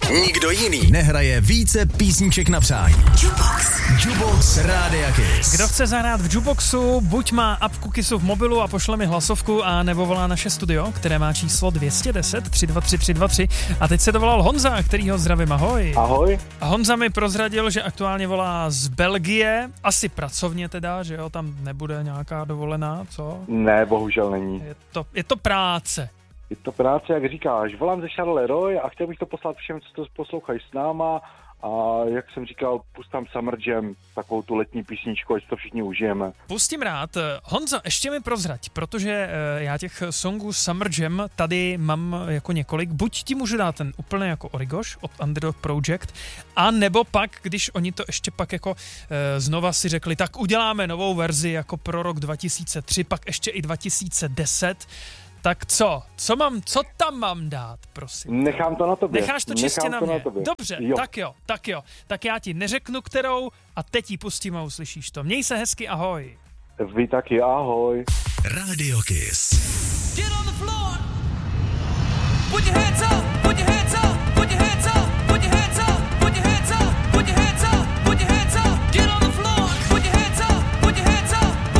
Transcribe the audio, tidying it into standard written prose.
Nikdo jiný nehraje více písniček na přání. Jukebox Rádia Kiss. Kdo chce zahrát v Jukeboxu, buď má apku Kissu v mobilu a pošle mi hlasovku, a nebo volá naše studio, které má číslo 210 323 323. A teď se dovolal Honza, kterýho zdravím, ahoj. Ahoj. A Honza mi prozradil, že aktuálně volá z Belgie, asi pracovně teda, že jo, tam nebude nějaká dovolená, co? Ne, bohužel není. Je to práce. Je to práce, jak říkáš. Volám ze Charleroi a chtěl bych to poslat všem, co to poslouchají s náma. A jak jsem říkal, pustám Summer Jam, takovou tu letní písničku, ať to všichni užijeme. Pustím rád. Honzo, ještě mi prozrať, protože já těch songů Summer Jam tady mám jako několik. Buď ti můžu dát ten úplně jako Origoš od Underdog Project, a nebo pak, když oni to ještě pak jako znova si řekli, tak uděláme novou verzi jako pro rok 2003, pak ještě i 2010. Tak co tam mám dát, prosím? Nechám to na tobě. Necháš to čistě na mě? Dobře, jo. Tak jo. Tak já ti neřeknu, kterou, a teď ji pustím a uslyšíš to. Měj se hezky, ahoj. Vy taky, ahoj. Radio Kiss. Get on the floor. Put your hands up.